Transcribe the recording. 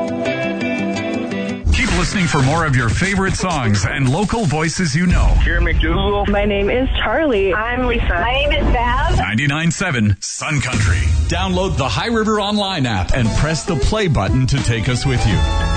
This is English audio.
Keep listening for more of your favorite songs and local voices you know. Here, McDougal. My name is Charlie. I'm Lisa. My name is Val. 99.7 Sun Country. Download the High River Online app and press the play button to take us with you.